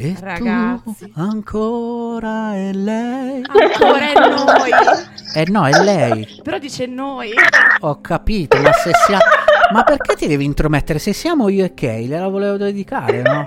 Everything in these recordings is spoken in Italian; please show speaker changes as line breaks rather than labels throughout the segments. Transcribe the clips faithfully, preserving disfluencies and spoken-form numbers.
E
Ragazzi,
tu ancora è lei.
ancora è noi.
Eh no, è lei.
Però dice noi.
Ho capito, ma se siamo... Ma perché ti devi intromettere? Se siamo io e Kay, gliela volevo dedicare, no?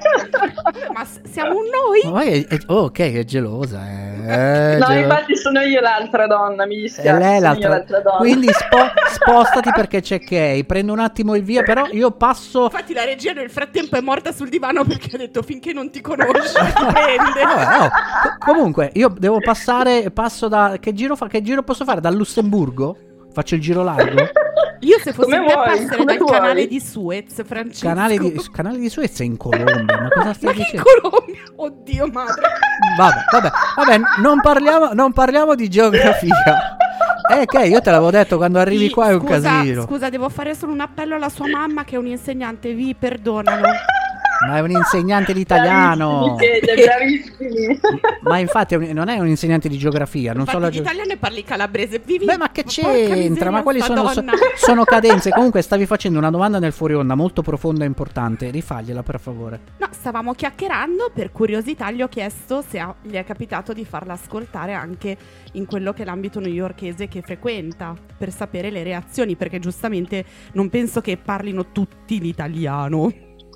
Ma s- siamo un noi?
Ma poi è, è- oh, Kay è gelosa, eh. È
No,
gelo-
infatti sono io l'altra donna, mi
è
dispiace.
lei
sono io
l'altra.
l'altra donna.
Quindi spo- spostati perché c'è Kay. Prendo un attimo il via, però io passo...
Infatti la regia nel frattempo è morta sul divano perché ha detto finché non ti conosci ti prende.
Vabbè, oh, co- comunque, io devo passare, passo da... Che giro, fa- che giro posso fare? Dal Lussemburgo? Faccio il giro largo?
Io se fossi
Come
te
vuoi,
passerei
come
dal
vuoi.
canale di Suez, Francesco.
Canale di, canale di Suez è in Colombia, ma cosa
Ma
stai
che
dicendo?
Colombia? Oddio madre.
Vabbè, vabbè, vabbè, non parliamo, non parliamo di geografia. Eh, che io te l'avevo detto, quando arrivi
Vi-
qua è un
scusa,
casino.
Scusa, devo fare solo un appello alla sua mamma che è un insegnante. Vi perdonano.
Ma è un insegnante di italiano.
Bravissimi siete, bravissimi.
Ma infatti è un- non è un insegnante di geografia, non
Infatti
solo
di italiano e parli calabrese. Vivi.
Beh, ma che
porca
c'entra?
miseria,
Ma quali
sta
sono, so-
donna.
sono cadenze? Comunque stavi facendo una domanda nel fuori onda molto profonda e importante. Rifagliela per favore.
No, stavamo chiacchierando, per curiosità gli ho chiesto se ha- gli è capitato di farla ascoltare anche in quello che è l'ambito newyorkese che frequenta, per sapere le reazioni, perché giustamente non penso che parlino tutti l'italiano.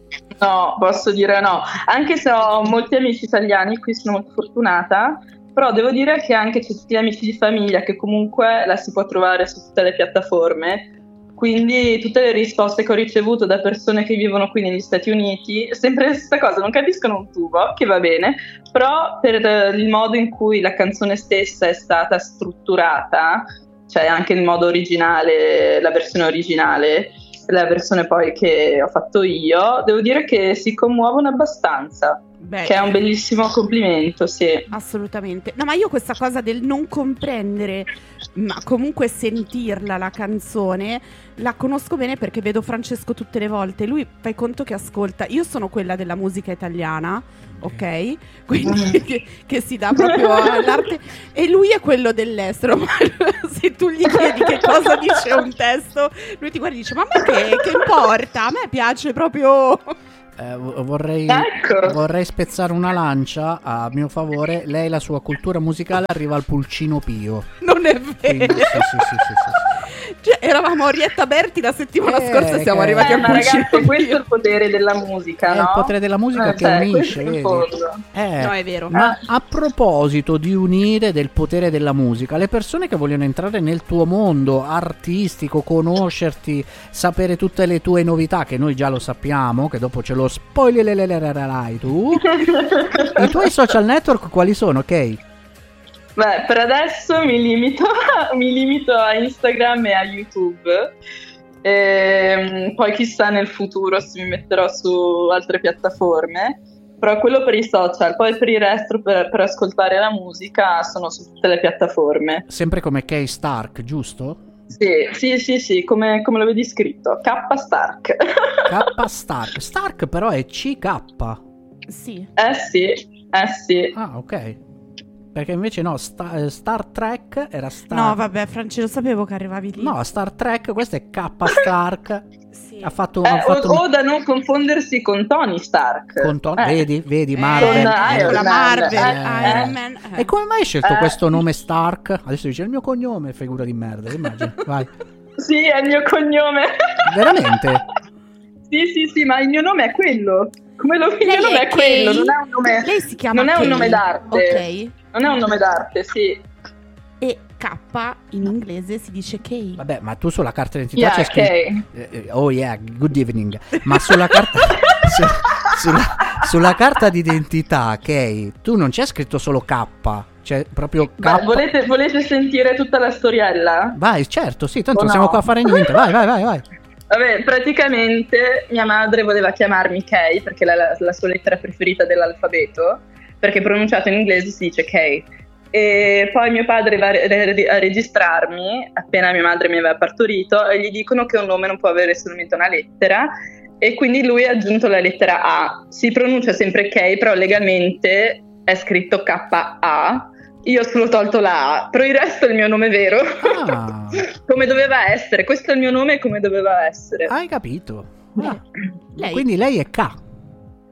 No, posso dire no. Anche se ho molti amici italiani, qui sono molto fortunata, però devo dire che anche c'è tutti gli amici di famiglia che comunque la si può trovare su tutte le piattaforme. Quindi tutte le risposte che ho ricevuto da persone che vivono qui negli Stati Uniti, sempre la stessa cosa, non capiscono un tubo, che va bene, però per eh, il modo in cui la canzone stessa è stata strutturata, cioè anche il modo originale, la versione originale, la versione poi che ho fatto io, devo dire che si commuovono abbastanza,
Beh,
che è un bellissimo complimento, sì.
assolutamente. No, ma io questa cosa del non comprendere, ma comunque sentirla la canzone, la conosco bene perché vedo Francesco tutte le volte. Lui, fai conto che ascolta. Io sono quella della musica italiana, ok? Quindi che, che si dà proprio all'arte. E lui è quello dell'estero. Ma se tu gli chiedi che cosa dice un testo, lui ti guarda e dice: ma a me che, che importa? A me piace proprio.
Eh, vo- vorrei,
Ecco.
vorrei spezzare una lancia a mio favore. Lei, la sua cultura musicale arriva al Pulcino Pio.
Non è
Quindi,
vero.
sì, sì, sì, sì, sì.
Cioè, eravamo a Orietta Berti la settimana
Eh,
scorsa e siamo
che-
arrivati
Eh,
a
ma
Pulcino
ragazzi, questo è
Pio.
il potere della musica,
È
no?
il potere della musica
Eh,
che
cioè,
unisce,
questo è il
vedi?
fondo.
Eh,
No, è vero.
Ma a proposito di unire del potere della musica, le persone che vogliono entrare nel tuo mondo artistico, conoscerti, sapere tutte le tue novità, che noi già lo sappiamo, che dopo ce lo spoilererai tu. I tuoi social network quali sono, ok?
Beh, per adesso mi limito, mi limito a Instagram e a YouTube. Ehm, poi chissà nel futuro se mi metterò su altre piattaforme. Però quello per i social, poi per il resto per, per ascoltare la musica sono su tutte le piattaforme.
Sempre come Kay Stark, giusto?
Sì, sì, sì, sì, come, come l'avevi scritto, K Stark.
K Stark. Stark però è C K.
Sì.
Eh sì, eh sì.
Ah, ok. Perché invece no, Sta- eh, Star Trek era Star...
No, vabbè, Francesco, sapevo che arrivavi lì.
No, Star Trek, questo è K Stark.
Sì.
Ha fatto,
Eh,
ha fatto
o,
un-
o da non confondersi con Tony Stark.
con Ton-
Eh.
vedi, vedi,
Eh,
Marvel.
con
Eh,
Iron
la
Man,
Marvel,
eh,
Iron
eh.
Man. eh.
E come mai hai scelto
Eh.
questo nome Stark? Adesso dice il mio cognome, figura di merda, immagini. Vai.
Sì, è il mio cognome.
Veramente?
Sì, sì, sì, ma il mio nome è quello. Come lo, il
Lei
mio nome
è
è quello,
Kay?
non è un nome.
Lei si chiama
non è un
Kay.
nome d'arte.
Ok.
Non è un nome d'arte, sì.
E K in inglese si dice Kay.
Vabbè, ma tu sulla carta d'identità
Yeah,
c'è scritto...
Kay.
Eh, eh, oh yeah, good evening. Ma sulla carta... su- sulla, sulla carta d'identità, Kay, tu non c'è scritto solo K, c'è proprio K.
Beh, volete, volete sentire tutta la storiella?
Vai, certo, sì, tanto
O
non siamo
no?
qua a fare niente. Vai, vai, vai, vai.
Vabbè, praticamente mia madre voleva chiamarmi Kay perché è la, la, la sua lettera preferita dell'alfabeto, perché pronunciato in inglese si dice Kay. E poi mio padre va a, re- a registrarmi appena mia madre mi aveva partorito e gli dicono che un nome non può avere solamente una lettera e quindi lui ha aggiunto la lettera A. Si pronuncia sempre Kay, però legalmente è scritto K A. Io ho solo tolto la A, però il resto è il mio nome vero.
Ah,
Come doveva essere, questo è il mio nome come doveva essere.
hai capito. Ah,
Lei,
quindi lei è K.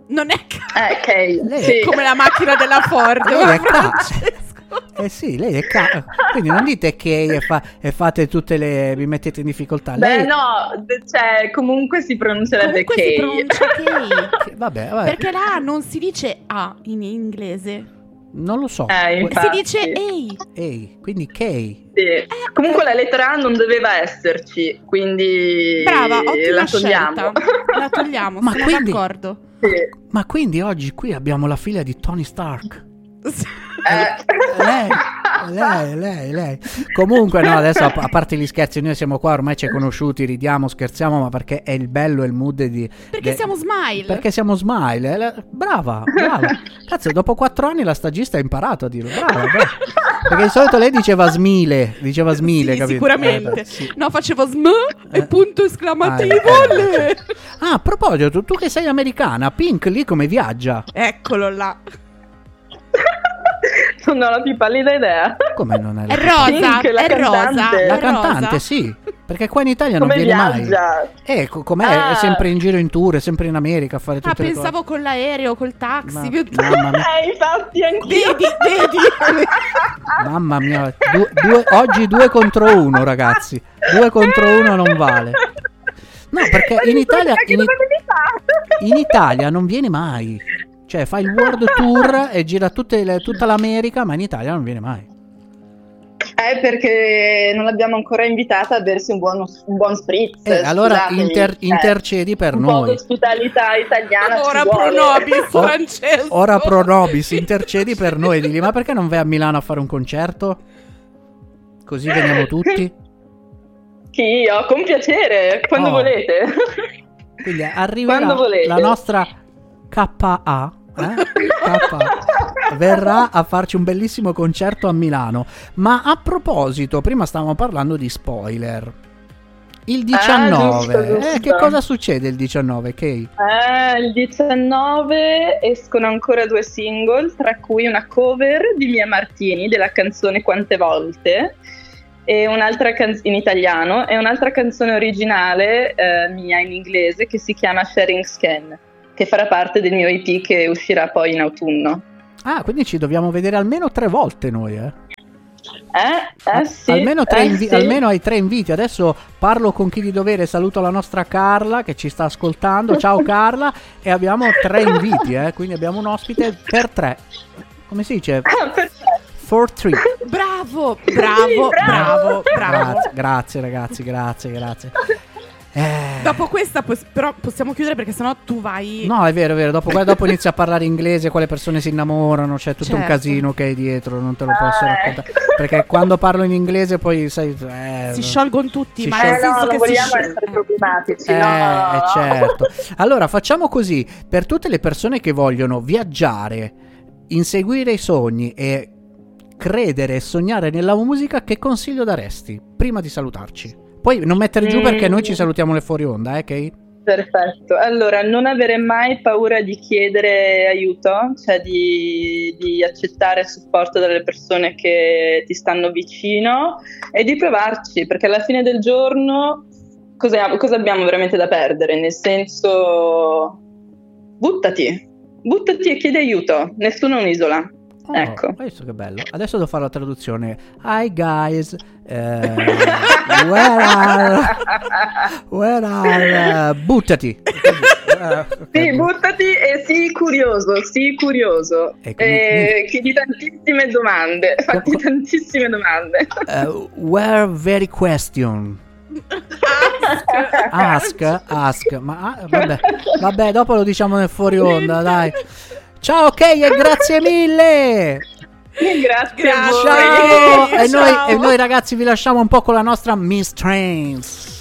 Non è
Eh, Kay,
Lei-
sì.
come la macchina della Ford.
Lei è ca-
Francesco.
Eh sì, lei è ca- quindi non dite che e, fa- e fate tutte le vi mettete in difficoltà.
Beh,
Lei
no, d- cioè, comunque si pronuncerebbe
Comunque si
Kay.
pronuncia Kay.
che- vabbè, vabbè,
Perché la A non si dice A in inglese.
non lo so.
Eh,
Si
infatti.
dice Ehi.
Ehi, quindi Kay.
Sì. Comunque la lettera A non doveva esserci, quindi
Brava, ottima
la togliamo.
scelta. La togliamo,
Ma
sono
quindi-
d'accordo.
Sì.
Ma quindi oggi qui abbiamo la figlia di Tony Stark.
Eh.
Lei, lei, lei, lei. Comunque, no, adesso a, a parte gli scherzi, noi siamo qua, ormai ci è conosciuti, ridiamo, scherziamo, ma perché è il bello e il mood di.
Perché
de-
siamo Smile.
Perché siamo Smile. eh, la- Brava, brava. Cazzo, dopo quattro anni la stagista ha imparato a dirlo. Brava, brava. Perché di solito lei diceva Smile, diceva Smile,
Sì,
capito?
sicuramente.
Eh, beh, sì.
No, facevo sm e
Eh.
punto esclamativo.
Ah, eh,
le.
Ah, a proposito, tu, tu che sei americana, Pink lì come viaggia?
Eccolo là.
Non ho la più pallida idea.
Come non è
È rosa,
Pink, la
è rosa.
cantante.
è
La
rosa.
cantante, sì, perché qua in Italia non
Come
viene
viaggia?
mai. Eh, co- com'è?
Ah.
È sempre in giro in tour, è sempre in America a fare
Ah,
tutte le
pensavo con l'aereo, col taxi.
Ma-
più-
mamma mia.
Eh, infatti anch'io.
Vedi, vedi.
Mamma mia, du- due- oggi due contro uno, ragazzi. Due contro uno non vale. No, perché in Italia,
Che
in,
cosa devi fare?
in Italia non viene mai. Cioè, fa il world tour e gira tutte le- tutta l'America, ma in Italia non viene mai.
Eh, perché non l'abbiamo ancora invitata a bersi un buon, un buon spritz.
Eh, allora
scusatemi.
inter-
Eh,
intercedi per
un po'
noi.
d'ospitalità italiana
Ora
ci
pro
vuole.
nobis,
O-
Francesco.
Ora pro nobis, intercedi per noi. Digli, ma perché non vai a Milano a fare un concerto? Così veniamo tutti.
Chi io? Con piacere, quando
Oh.
volete.
Quindi arriverà
Quando volete.
la nostra K A, eh? K A verrà a farci un bellissimo concerto a Milano. Ma a proposito, prima stavamo parlando di spoiler. Il diciannove,
Ah, giusto,
eh, che
giusto.
cosa succede il diciannove, Kay?
Eh, il diciannove escono ancora due single, tra cui una cover di Mia Martini della canzone Quante volte, e un'altra canzone in italiano, e un'altra canzone originale eh, mia in inglese che si chiama Sharing Scan, che farà parte del mio E P che uscirà poi in autunno.
Ah, quindi ci dobbiamo vedere almeno tre volte noi, eh?
Eh, eh sì,
almeno, tre
eh
invi-
sì.
almeno ai tre inviti. Adesso parlo con chi di dovere, saluto la nostra Carla che ci sta ascoltando. Ciao Carla. E abbiamo tre inviti, eh? Quindi abbiamo un ospite per tre. Come si dice?
Ah, perfetto.
For three.
Bravo, bravo,
Sì,
bravo,
bravo.
bravo.
Grazie, grazie ragazzi, grazie, grazie. Eh,
Dopo questa pos- però possiamo chiudere perché sennò tu vai.
No, è vero, è vero. Dopo, dopo inizia a parlare inglese, quale persone si innamorano, c'è tutto un
Certo.
casino che è dietro, non te lo posso
Ah,
raccontare.
ecco.
Perché quando parlo in inglese poi sai... eh,
Si sciolgono tutti,
Si
ma
sciol-
nel
Eh no,
senso
non
che si
vogliamo
sciol-
essere
eh.
problematici.
Eh,
no, no, no.
eh, certo. Allora facciamo così, per tutte le persone che vogliono viaggiare, inseguire i sogni e credere e sognare nella musica, che consiglio daresti prima di salutarci? Poi non mettere giù
Mm.
perché noi ci salutiamo le fuori onda, eh, Kay?
Perfetto, allora non avere mai paura di chiedere aiuto, cioè di, di accettare il supporto dalle persone che ti stanno vicino e di provarci, perché alla fine del giorno cosa, cosa abbiamo veramente da perdere? Nel senso, buttati, buttati e chiedi aiuto, nessuno è un'isola.
Oh,
Ecco.
hai visto che bello? Adesso devo fare la traduzione. Hi guys, eh, where are, where are, uh, buttati. Eh, ok,
Sì,
bu-
buttati e sii curioso, sii curioso.
E quindi-
Eh, chiedi tantissime domande, fatti
Co-
tantissime domande.
eh, where very question. Ask, ask, ma ah, vabbè, vabbè, dopo lo diciamo nel fuori onda, dai. Ciao Kay e grazie mille.
Grazie a voi.
Ciao. E noi,
Ciao.
e noi ragazzi vi lasciamo un po' con la nostra Miss Trains.